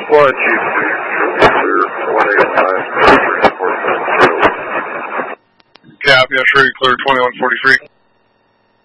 Flight Chief, clear 185 transport. Cap, yeah, sure, you clear 2143.